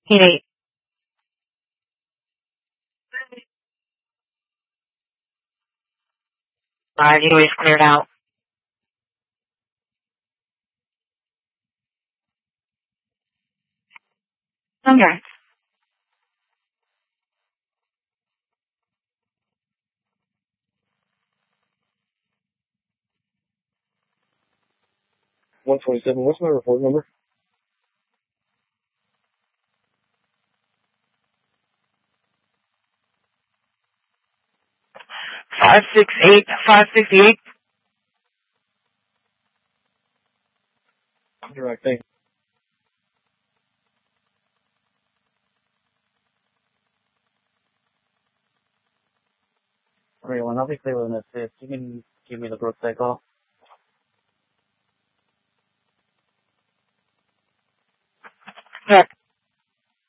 8. Alright, you always cleared out. Okay. What's my report number? 568. Direct, thank you. Great, well, I'll be clear with this. If you can give me the Brookside call.